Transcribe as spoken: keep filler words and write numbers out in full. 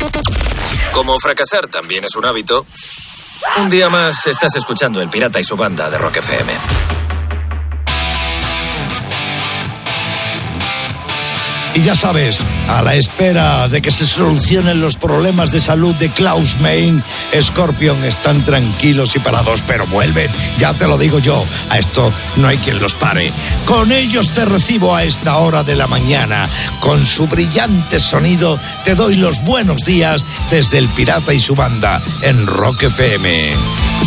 Como fracasar también es un hábito, un día más estás escuchando El Pirata y su banda de Rock F M. Y ya sabes, a la espera de que se solucionen los problemas de salud de Klaus Meine, Scorpion están tranquilos y parados, pero vuelven. Ya te lo digo yo, a esto no hay quien los pare. Con ellos te recibo a esta hora de la mañana. Con su brillante sonido te doy los buenos días desde El Pirata y su banda en Rock F M.